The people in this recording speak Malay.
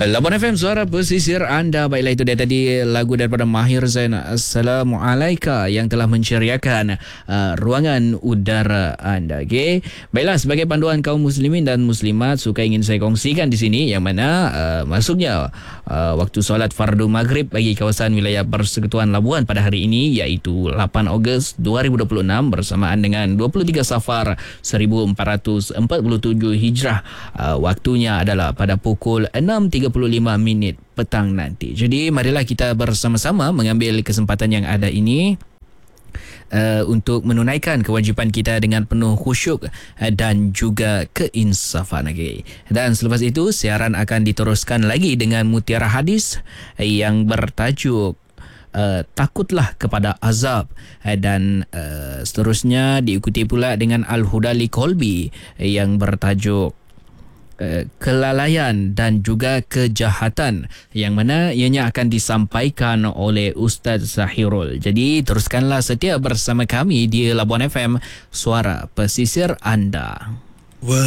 Labuan FM, suara pesisir anda. Baiklah, itu dia tadi lagu daripada Mahir Zain, Assalamualaikum, yang telah menceriakan ruangan udara anda. Okay? Baiklah, sebagai panduan kaum muslimin dan muslimat, suka ingin saya kongsikan di sini yang mana masuknya waktu solat fardu maghrib bagi kawasan wilayah Persekutuan Labuan pada hari ini, iaitu 8 Ogos 2026 bersamaan dengan 23 Safar 1447 Hijrah. Waktunya adalah pada pukul 6.35 petang nanti. Jadi marilah kita bersama-sama mengambil kesempatan yang ada ini untuk menunaikan kewajipan kita dengan penuh khusyuk dan juga keinsafan. Okay. Dan selepas itu siaran akan diteruskan lagi dengan mutiara hadis yang bertajuk takutlah kepada azab, dan seterusnya diikuti pula dengan Al-Hudali Kolbi yang bertajuk kelalaian dan juga kejahatan, yang mana ianya akan disampaikan oleh Ustaz Zahirul. Jadi teruskanlah setia bersama kami di Labuan FM, suara pesisir anda.